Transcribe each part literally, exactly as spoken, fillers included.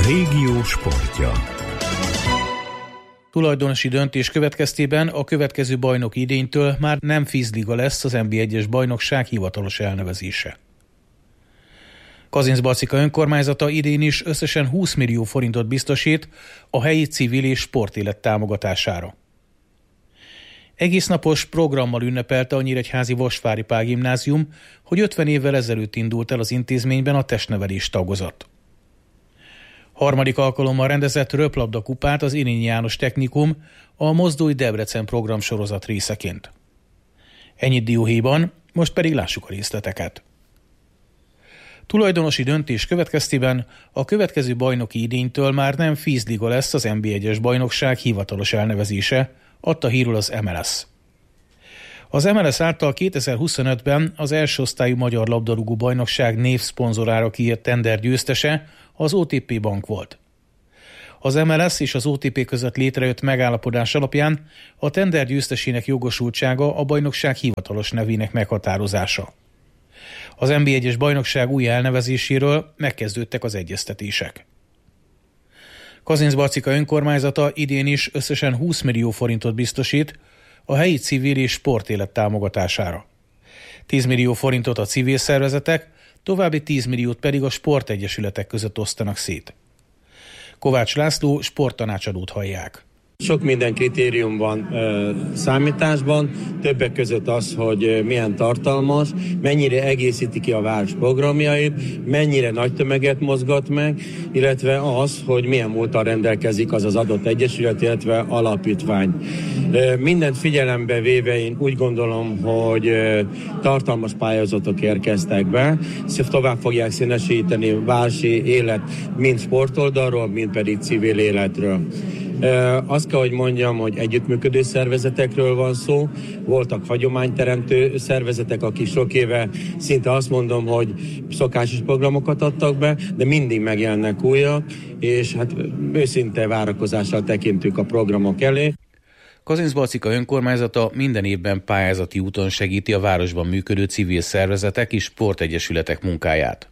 régió sportja. Tulajdonosi döntés következtében a következő bajnoki idénytől már nem Fizliga lesz az en bé egyes bajnokság hivatalos elnevezése. Kazincbarcika önkormányzata idén is összesen húsz millió forintot biztosít a helyi civil és sportélet támogatására. Egésznapos programmal ünnepelte a nyíregyházi Vasvári Pál Gimnázium, hogy ötven évvel ezelőtt indult el az intézményben a testnevelés tagozat. Harmadik alkalommal rendezett röplabda kupát az Irényi János Technikum a Mozdulj Debrecen programsorozat részeként. Ennyit dióhéjban, most pedig lássuk a részleteket. Tulajdonosi döntés következtében a következő bajnoki idénytől már nem Fizliga lesz az en bé egyes bajnokság hivatalos elnevezése, adta hírül az em el es. Az em el es által kétezer-huszonötben az első osztályú magyar labdarúgó bajnokság névszponzorára kiírt tender győztese az o té pé Bank volt. Az em el es és az o té pé között létrejött megállapodás alapján a tender győztesének jogosultsága a bajnokság hivatalos nevének meghatározása. Az en bé egyes bajnokság új elnevezéséről megkezdődtek az egyeztetések. Kazincbarcika önkormányzata idén is összesen húsz millió forintot biztosít a helyi civil és sportélet támogatására. tíz millió forintot a civil szervezetek, további tíz milliót pedig a sportegyesületek között osztanak szét. Kovács László sporttanácsadót hallják. Sok minden kritérium van ö, számításban, többek között az, hogy milyen tartalmas, mennyire egészíti ki a város programjait, mennyire nagy tömeget mozgat meg, illetve az, hogy milyen múlttal rendelkezik az az adott egyesület, illetve alapítvány. Ö, mindent figyelembe véve én úgy gondolom, hogy ö, tartalmas pályázatok érkeztek be, tovább fogják színesíteni a városi élet mind sportoldalról, mind pedig civil életről. Azt kell, hogy mondjam, hogy együttműködő szervezetekről van szó. Voltak hagyományteremtő szervezetek, akik sok éve szinte azt mondom, hogy szokásos programokat adtak be, de mindig megjelennek újak, és hát őszinte várakozással tekintünk a programok elé. Kazincbarcika önkormányzata minden évben pályázati úton segíti a városban működő civil szervezetek és sportegyesületek munkáját.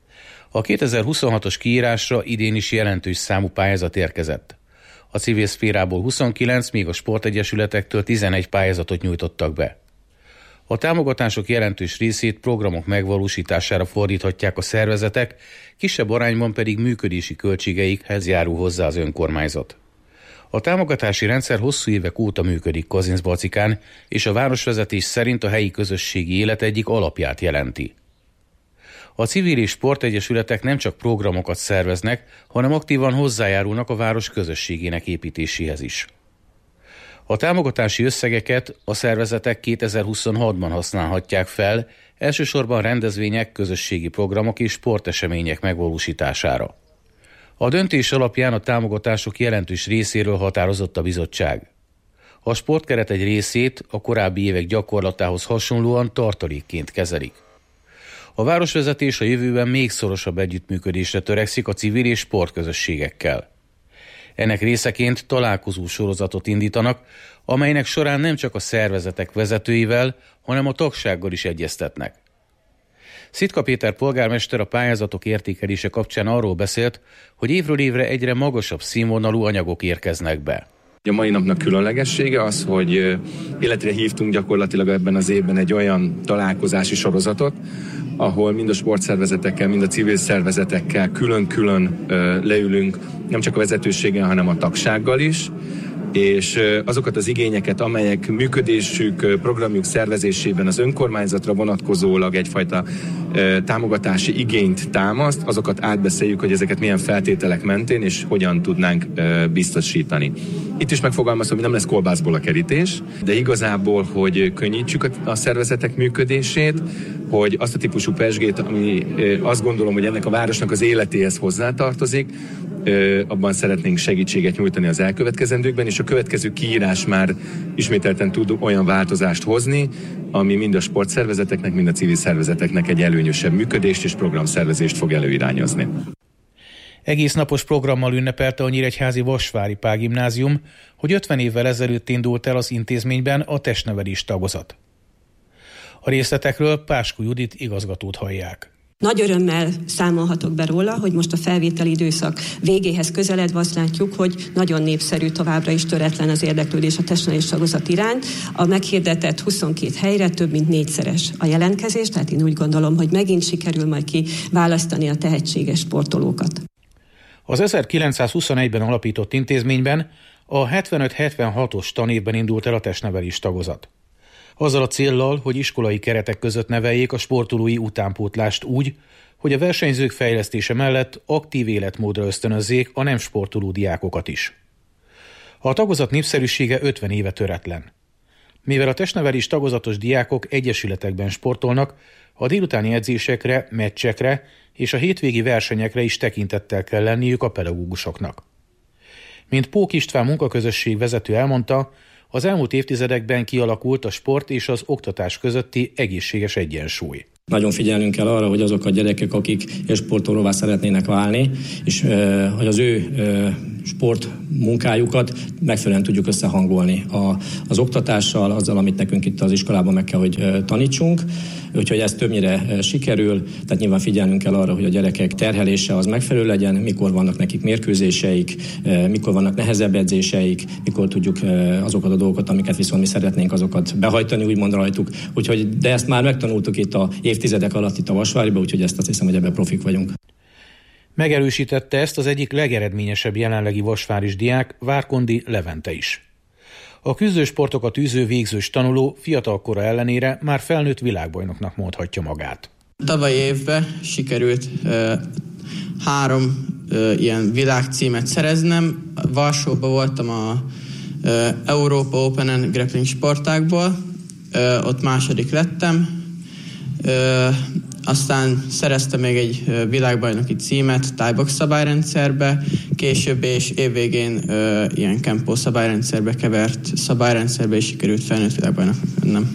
A kétezer-huszonhatos kiírásra idén is jelentős számú pályázat érkezett. A civil szférából huszonkilenc, míg a sportegyesületektől tizenegy pályázatot nyújtottak be. A támogatások jelentős részét programok megvalósítására fordíthatják a szervezetek, kisebb arányban pedig működési költségeikhez járul hozzá az önkormányzat. A támogatási rendszer hosszú évek óta működik Kazincbarcikán, és a városvezetés szerint a helyi közösségi élet egyik alapját jelenti. A civil és sportegyesületek nem csak programokat szerveznek, hanem aktívan hozzájárulnak a város közösségének építéséhez is. A támogatási összegeket a szervezetek kétezer-huszonhatban használhatják fel, elsősorban rendezvények, közösségi programok és sportesemények megvalósítására. A döntés alapján a támogatások jelentős részéről határozott a bizottság. A sportkeret egy részét a korábbi évek gyakorlatához hasonlóan tartalékként kezelik. A városvezetés a jövőben még szorosabb együttműködésre törekszik a civil és sportközösségekkel. Ennek részeként találkozó sorozatot indítanak, amelynek során nem csak a szervezetek vezetőivel, hanem a tagsággal is egyeztetnek. Szitka Péter polgármester a pályázatok értékelése kapcsán arról beszélt, hogy évről évre egyre magasabb színvonalú anyagok érkeznek be. A mai napnak különlegessége az, hogy életre hívtunk gyakorlatilag ebben az évben egy olyan találkozási sorozatot, ahol mind a sportszervezetekkel, mind a civil szervezetekkel külön-külön leülünk, nem csak a vezetőséggel, hanem a tagsággal is, és azokat az igényeket, amelyek működésük, programjuk szervezésében az önkormányzatra vonatkozólag egyfajta támogatási igényt támaszt, azokat átbeszéljük, hogy ezeket milyen feltételek mentén és hogyan tudnánk biztosítani. Itt is megfogalmazom, hogy nem lesz kolbászból a kerítés, de igazából, hogy könnyítsük a szervezetek működését, hogy azt a típusú pezsgét, ami azt gondolom, hogy ennek a városnak az életéhez hozzátartozik, abban szeretnénk segítséget nyújtani az elkövetkezendőkben, és a következő kiírás már ismételten tud olyan változást hozni, ami mind a sportszervezeteknek, mind a civil szervezeteknek egy előnyösebb működést és programszervezést fog előirányozni. Egész napos programmal ünnepelte a nyíregyházi Vasvári Pál Gimnázium, hogy ötven évvel ezelőtt indult el az intézményben a testnevelés tagozat. A részletekről Páskó Judit igazgatót hallják. Nagy örömmel számolhatok be róla, hogy most a felvételi időszak végéhez közeledve azt látjuk, hogy nagyon népszerű, továbbra is töretlen az érdeklődés a testnevelés tagozat iránt. A meghirdetett huszonkét helyre több mint négyszeres a jelentkezés, tehát én úgy gondolom, hogy megint sikerül majd kiválasztani a tehetséges sportolókat. Az ezerkilencszázhuszonegyben alapított intézményben a hetvenöt hetvenhatos tanévben indult el a testnevelés tagozat. Azzal a céllal, hogy iskolai keretek között neveljék a sportolói utánpótlást úgy, hogy a versenyzők fejlesztése mellett aktív életmódra ösztönözzék a nem sportoló diákokat is. A tagozat népszerűsége ötven éve töretlen. Mivel a testnevelés tagozatos diákok egyesületekben sportolnak, a délutáni edzésekre, meccsekre és a hétvégi versenyekre is tekintettel kell lenniük a pedagógusoknak. Mint Pók István munkaközösség vezető elmondta, az elmúlt évtizedekben kialakult a sport és az oktatás közötti egészséges egyensúly. Nagyon figyelnünk kell arra, hogy azok a gyerekek, akik sportolóvá szeretnének válni, és hogy az ő sportmunkájukat megfelelően tudjuk összehangolni a, az oktatással, azzal, amit nekünk itt az iskolában meg kell, hogy tanítsunk. Úgyhogy ez többnyire sikerül, tehát nyilván figyelnünk kell arra, hogy a gyerekek terhelése az megfelelő legyen, mikor vannak nekik mérkőzéseik, mikor vannak nehezebb edzéseik, mikor tudjuk azokat a dolgokat, amiket viszont mi szeretnénk, azokat behajtani, úgymond rajtuk. Úgyhogy, de ezt már megtanultuk itt a évtizedek alatt itt a Vasváriban, úgyhogy ezt azt hiszem, hogy ebben profik vagyunk. Megerősítette ezt az egyik legeredményesebb jelenlegi vasváris diák, Várkondi Levente is. A küzdősportokat űző végzős tanuló fiatalkora ellenére már felnőtt világbajnoknak mondhatja magát. Tavalyi évben sikerült uh, három uh, ilyen világcímet szereznem. Varsóban voltam a uh, Európa Open grappling sportákból, uh, ott második lettem. Uh, aztán szereztem még egy uh, világbajnoki címet thai-box szabályrendszerbe, később és évvégén uh, ilyen kempó szabályrendszerbe kevert szabályrendszerbe is sikerült felnőtt világbajnoknak lennem.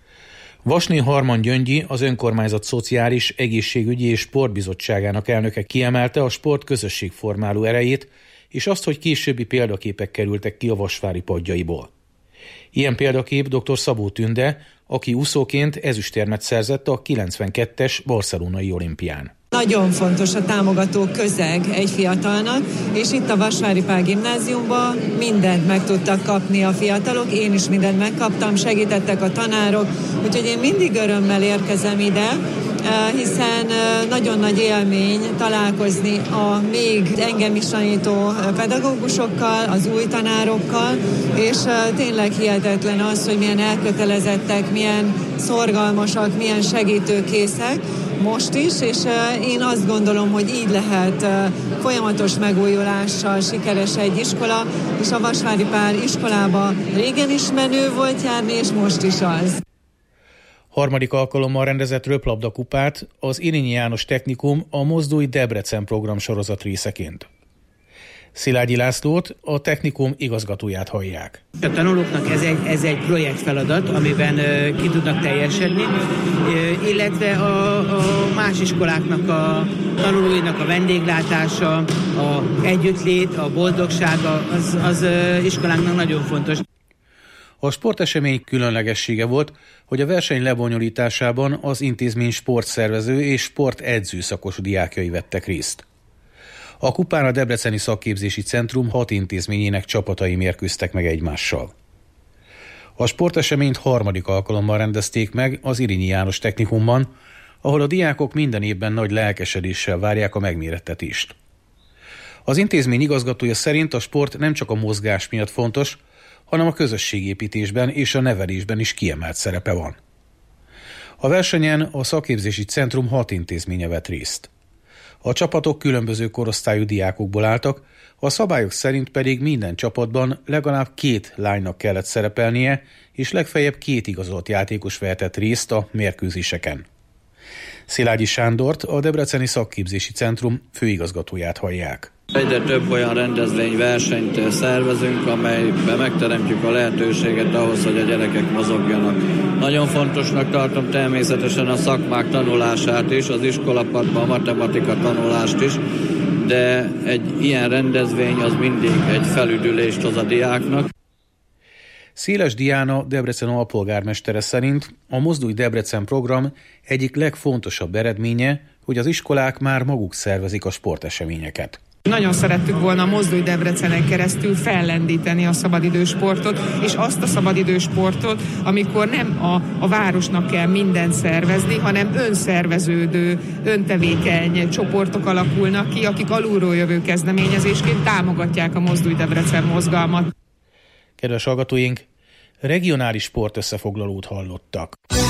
Vasné Harman Gyöngyi, az önkormányzat szociális, egészségügyi és sportbizottságának elnöke kiemelte a sport közösségformáló erejét, és azt, hogy későbbi példaképek kerültek ki a vasvári padjaiból. Ilyen példakép dr. Szabó Tünde, aki úszóként ezüstérmet szerzett a kilencvenkettes barcelonai olimpián. Nagyon fontos a támogató közeg egy fiatalnak, és itt a Vasvári Pál Gimnáziumban mindent meg tudtak kapni a fiatalok, én is mindent megkaptam, segítettek a tanárok, úgyhogy én mindig örömmel érkezem ide, hiszen nagyon nagy élmény találkozni a még engem is tanító pedagógusokkal, az új tanárokkal, és tényleg hihetetlen az, hogy milyen elkötelezettek, milyen szorgalmasak, milyen segítőkészek most is, és én azt gondolom, hogy így lehet folyamatos megújulással sikeres egy iskola, és a Vasvári Pál iskolában régen is menő volt járni, és most is az. Harmadik alkalommal rendezett röplabda kupát az Irényi János Technikum a Mozdulj Debrecen program sorozat részeként. Szilágyi Lászlót, a technikum igazgatóját hallják. A tanulóknak ez egy, ez egy projektfeladat, amiben uh, ki tudnak teljesedni, uh, illetve a, a más iskoláknak a tanulóinak a vendéglátása, a együttlét, a boldogsága, az, az uh, iskolánknak nagyon fontos. A sportesemény különlegessége volt, hogy a verseny lebonyolításában az intézmény sportszervező és sportedző szakos diákjai vettek részt. A kupán a Debreceni Szakképzési Centrum hat intézményének csapatai mérkőztek meg egymással. A sporteseményt harmadik alkalommal rendezték meg az Irényi János Technikumban, ahol a diákok minden évben nagy lelkesedéssel várják a megmérettetést. Az intézmény igazgatója szerint a sport nem csak a mozgás miatt fontos, hanem a közösségépítésben és a nevelésben is kiemelt szerepe van. A versenyen a Szakképzési Centrum hat intézménye vett részt. A csapatok különböző korosztályú diákokból álltak, a szabályok szerint pedig minden csapatban legalább két lánynak kellett szerepelnie, és legfeljebb két igazolt játékos vehetett részt a mérkőzéseken. Szilágyi Sándort, a Debreceni Szakképzési Centrum főigazgatóját hallják. Egyre több olyan rendezvény, versenyt szervezünk, amelyben megteremtjük a lehetőséget ahhoz, hogy a gyerekek mozogjanak. Nagyon fontosnak tartom természetesen a szakmák tanulását is, az iskolapadban a matematika tanulást is, de egy ilyen rendezvény az mindig egy felüdülést hoz a diáknak. Széles Diana, Debrecen alpolgármestere szerint a Mozdulj Debrecen program egyik legfontosabb eredménye, hogy az iskolák már maguk szervezik a sporteseményeket. Nagyon szerettük volna a Mozdulj Debrecenen keresztül fellendíteni a szabadidősportot, és azt a szabadidősportot, amikor nem a, a városnak kell mindent szervezni, hanem önszerveződő, öntevékeny csoportok alakulnak ki, akik alulról jövő kezdeményezésként támogatják a Mozdulj Debrecen mozgalmat. Kedves hallgatóink, regionális sportösszefoglalót hallottak.